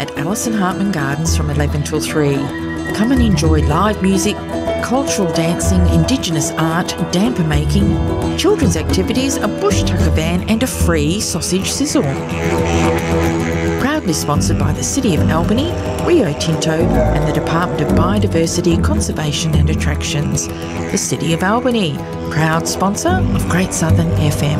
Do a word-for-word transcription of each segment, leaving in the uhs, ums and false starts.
at Alison Hartman Gardens from eleven till three. Come and enjoy live music, cultural dancing, Indigenous art, damper making, children's activities, a bush tucker van and a free sausage sizzle. Proudly sponsored by the City of Albany, Rio Tinto and the Department of Biodiversity, Conservation and Attractions. The City of Albany, proud sponsor of Great Southern F M.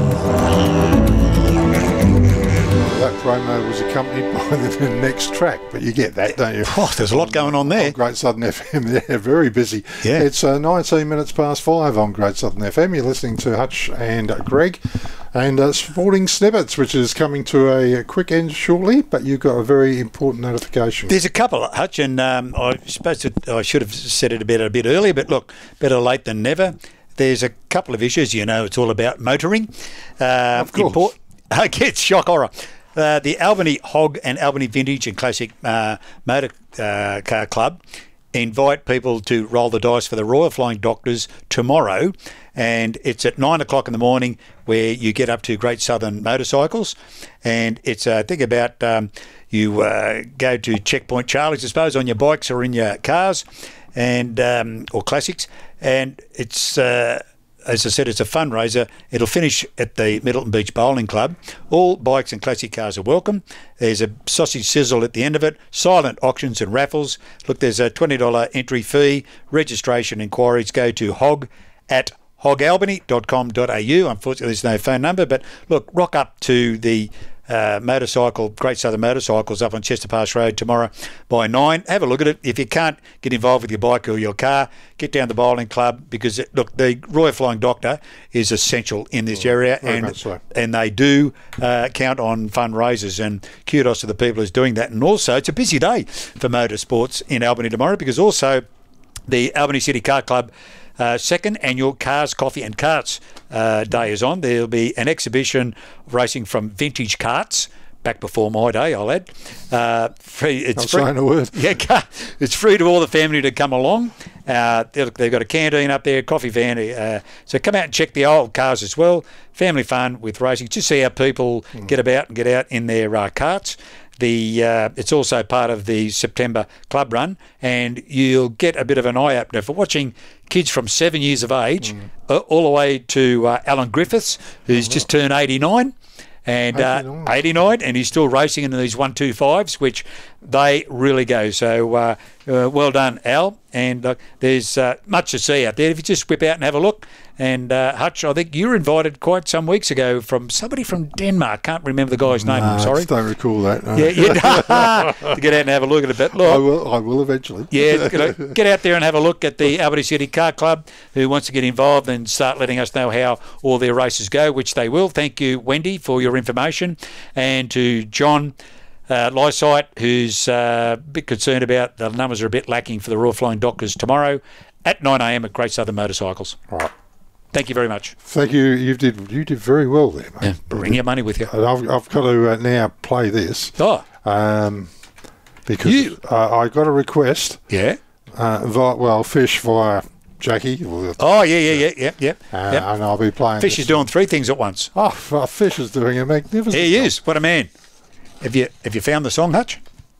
That promo was accompanied by the next track, but you get that, don't you? Oh, there's a lot going on there. On Great Southern F M, yeah, very busy. Yeah. It's uh, nineteen minutes past five on Great Southern F M. You're listening to Hutch and Greg and uh, Sporting Snippets, which is coming to a, a quick end shortly, but you've got a very important notification. There's a couple, Hutch, and um, I suppose to, I should have said it a bit, a bit earlier, but look, better late than never. There's a couple of issues, you know, it's all about motoring. Uh, of course. Import- okay, it's shock horror. Uh, the Albany Hog and Albany Vintage and Classic uh, Motor uh, Car Club invite people to roll the dice for the Royal Flying Doctors tomorrow, and it's at nine o'clock in the morning where you get up to Great Southern Motorcycles, and it's uh, think about um, you uh, go to Checkpoint Charlie's, I suppose, on your bikes or in your cars, and um, or classics, and it's. Uh, As I said, it's a fundraiser. It'll finish at the Middleton Beach Bowling Club. All bikes and classic cars are welcome. There's a sausage sizzle at the end of it, silent auctions and raffles. Look, there's a twenty dollars entry fee. Registration inquiries go to hog at hog albany dot com dot a u. Unfortunately, there's no phone number, but look, rock up to the Uh, motorcycle, Great Southern Motorcycles up on Chester Pass Road tomorrow by nine. Have a look at it. If you can't get involved with your bike or your car, get down to the bowling club because, it, look, the Royal Flying Doctor is essential in this area, Very and much so. and they do uh, count on fundraisers, and kudos to the people who's doing that. And also, it's a busy day for motorsports in Albany tomorrow because also the Albany City Car Club Uh, second annual Cars, Coffee and Carts uh, day is on. There'll be an exhibition of racing from vintage carts, back before my day, I'll add. Uh, free, it's I'm free. saying a word. Yeah, car, it's free to all the family to come along. Uh, they've, they've got a canteen up there, coffee van. Uh, so come out and check the old cars as well. Family fun with racing. Just see how people mm. get about and get out in their uh, carts. The uh, it's also part of the September club run, and you'll get a bit of an eye opener for watching kids from seven years of age mm. uh, all the way to uh, Alan Griffiths, who's oh, just turned eighty-nine. And uh, eighty-nine, and he's still racing in these one two fives, which they really go. So uh, uh, well done, Al. And uh, there's uh, much to see out there. If you just whip out and have a look. And uh, Hutch, I think you were invited quite some weeks ago from somebody from Denmark. Can't remember the guy's name. No, I'm sorry. I don't recall that. No. Yeah, yeah. To get out and have a look at it. But look, I will. I will eventually. Yeah, get out there and have a look at the Albany City Car Club, who wants to get involved and start letting us know how all their races go, which they will. Thank you, Wendy, for your information, and to John uh, Lysite, who's uh, a bit concerned about the numbers are a bit lacking for the Royal Flying Doctors tomorrow at nine a m at Great Southern Motorcycles. All right. Thank you very much. Thank you. You did you did very well there, mate. Yeah, bring your money with you. I've, I've got to uh, now play this. Oh. Um, because you. Uh, I got a request. Yeah. Uh, via, well, Fish via Jackie. Oh, yeah, yeah, yeah, yeah, yeah. Uh, yep. And I'll be playing Fish this. is doing three things at once. Oh, Fish is doing a magnificent He job. is. What a man. Have you, have you found the song, Hutch?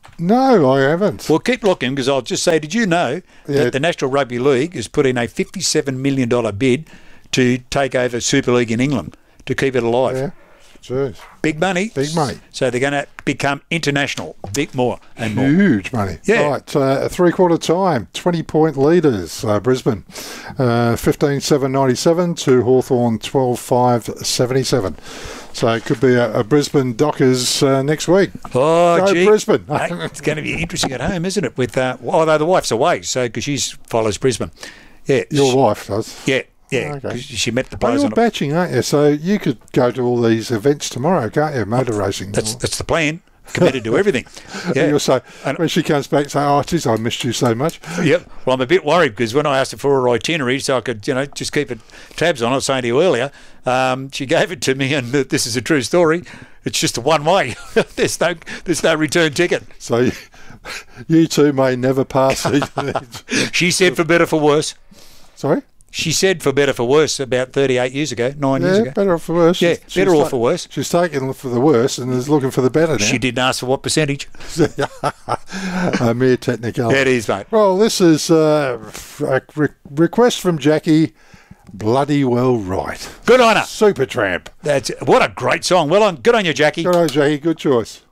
No, I haven't. Well, keep looking, because I'll just say, did you know Yeah. that the National Rugby League has put in a fifty-seven million dollars bid to take over Super League in England to keep it alive? Yeah. Jeez. Big money. Big money. So they're going to become international. Big more and more. Huge money. Yeah. Right, uh, three-quarter time, twenty-point leaders, uh, Brisbane. Uh, fifteen seven ninety-seven to Hawthorn twelve five seventy-seven. So it could be a, a Brisbane Dockers uh, next week. Oh, Go gee. Brisbane. Hey, it's going to be interesting at home, isn't it? With uh, although the wife's away, so because she follows Brisbane. Yeah. Your she, wife does? Yeah. Yeah, Okay. she met the Oh, players. you're on it. batching, aren't you? So you could go to all these events tomorrow, can't you? Motor racing. That's that's the plan. Committed to everything. Yeah. You'll say, And- when she comes back, say, oh, geez, I missed you so much. Yep. Well, I'm a bit worried because when I asked her for her itinerary so I could, you know, just keep it tabs on, I was saying to you earlier, um, she gave it to me, and uh, this is a true story. It's just a one way. there's no there's no return ticket. So you, you two may never pass these. She said for better for worse. Sorry? She said for better for worse about thirty-eight years ago, nine Yeah, years ago. better or for worse. Yeah, She's- better she's or ta- for worse. She's taking for the worse and is looking for the better now. She didn't ask for what percentage. A mere technicality. It is, mate. Well, this is uh, a re- request from Jackie. Bloody well right. Good on her. Supertramp. That's what a great song. Well on, good on you, Jackie. Good on, Jackie. Good choice.